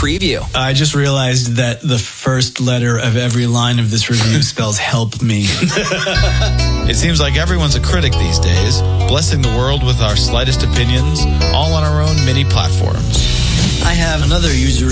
preview. I just realized that the first letter of every line of this review spells help me. It seems like everyone's a critic these days, blessing the world with our slightest opinions, all on our own mini platforms. I have another user